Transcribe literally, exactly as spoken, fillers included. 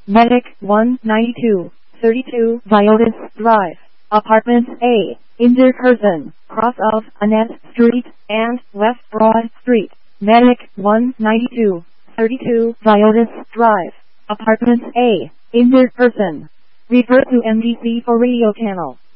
Medic one ninety-two, thirty-two Violas Drive, Apartment A, injured person, cross of Annette Street and West Broad Street. Medic one ninety-two, thirty-two Violas Drive, Apartment A, injured person. Refer to M D C for radio channel.